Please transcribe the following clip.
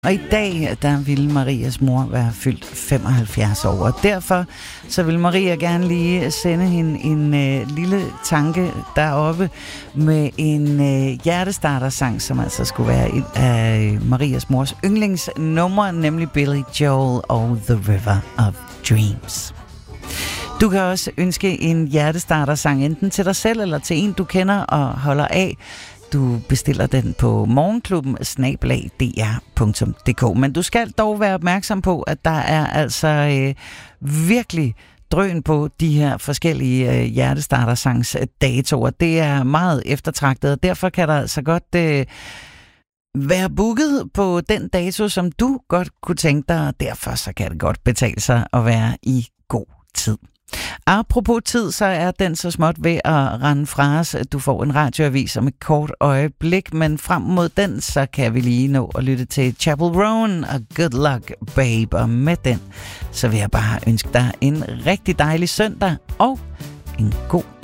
Og i dag, der ville Marias mor være fyldt 75 år, og derfor så vil Maria gerne lige sende hende en lille tanke deroppe med en hjertestartersang, som altså skulle være et af Marias mors yndlingsnumre, nemlig Billy Joel og The River of Dreams. Du kan også ønske en hjertestartersang enten til dig selv eller til en, du kender og holder af. Du bestiller den på morgenklubben@dr.dk. Men du skal dog være opmærksom på, at der er altså virkelig drøn på de her forskellige hjertestartersangs datoer. Det er meget eftertragtet, og derfor kan der altså godt være booket på den dato, som du godt kunne tænke dig, og derfor så kan det godt betale sig at være i god tid. Apropos tid, så er den så småt ved at rende fra os. Du får en radioavis om et kort øjeblik, men frem mod den, så kan vi lige nå at lytte til Chappell Roan og Good Luck Babe. Og med den, så vil jeg bare ønske dig en rigtig dejlig søndag og en god